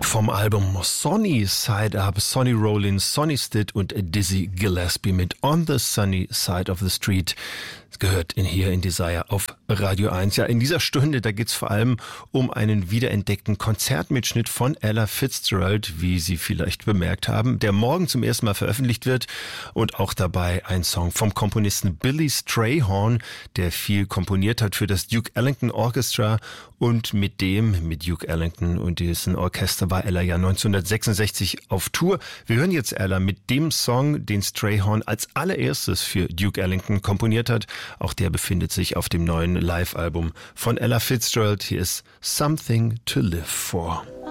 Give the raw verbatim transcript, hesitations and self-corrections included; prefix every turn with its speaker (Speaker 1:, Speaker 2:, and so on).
Speaker 1: Vom Album Sonny Side Up, Sonny Rollins, Sonny Stitt und Dizzy Gillespie mit On the Sunny Side of the Street. Es gehört in hier in Desire auf Radio eins. Ja, in dieser Stunde, da geht's vor allem um einen wiederentdeckten Konzertmitschnitt von Ella Fitzgerald, wie Sie vielleicht bemerkt haben, der morgen zum ersten Mal veröffentlicht wird, und auch dabei ein Song vom Komponisten Billy Strayhorn, der viel komponiert hat für das Duke Ellington Orchestra, und mit dem, mit Duke Ellington und diesem Orchester war Ella ja neunzehnhundertsechsundsechzig auf Tour. Wir hören jetzt Ella mit dem Song, den Strayhorn als allererstes für Duke Ellington komponiert hat. Auch der befindet sich auf dem neuen Live-Album von Ella Fitzgerald. Hier ist Something to Live For.